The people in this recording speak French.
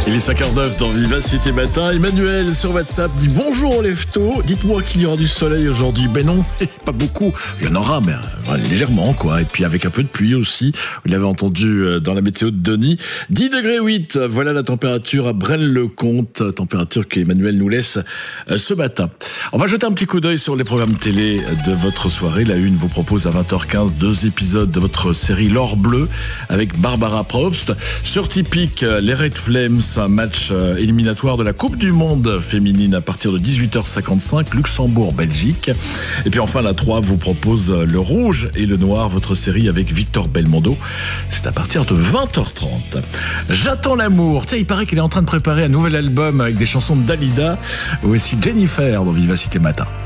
Il est 5h09 dans Vivacité Matin. Emmanuel sur WhatsApp dit bonjour Lefto. Dites-moi qu'il y aura du soleil aujourd'hui. Ben non, pas beaucoup. Il y en aura, mais légèrement quoi. Et puis avec un peu de pluie aussi. Vous l'avez entendu dans la météo de Denis. 10 degrés 8. Voilà la température à Braine-le-Comte. Température qu'Emmanuel nous laisse ce matin. On va jeter un petit coup d'œil sur les programmes télé de votre soirée. La Une vous propose à 20h15 2 épisodes de votre série L'Or Bleu avec Barbara Probst. Sur Typique, les Red Flames, un match éliminatoire de la Coupe du Monde féminine à partir de 18h55, Luxembourg-Belgique. Et puis enfin, la 3 vous propose Le Rouge et le Noir, votre série avec Victor Belmondo. C'est à partir de 20h30. J'attends l'amour. Tiens, il paraît qu'il est en train de préparer un nouvel album avec des chansons de Dalida. Voici Jennifer dans Vivacité Matin.